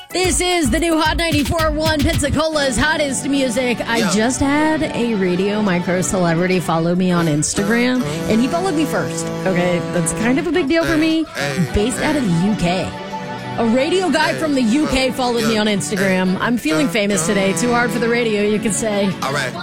This is the new Hot 94.1 Pensacola's hottest music. I just had a radio micro celebrity follow me on Instagram, and he followed me first. Okay, that's kind of a big deal for me. Based out of the UK. A radio guy from the UK followed me on Instagram. I'm feeling famous today. Too hard for the radio, you could say. All right.